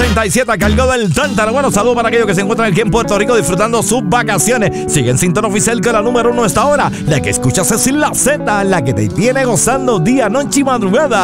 7:37, cargó del Tántaro. Bueno, saludos para aquellos que se encuentran aquí en Puerto Rico disfrutando sus vacaciones. Siguen sin tono oficial que la número 1 está ahora. La que escuchas es la Z, la que te tiene gozando día, noche y madrugada.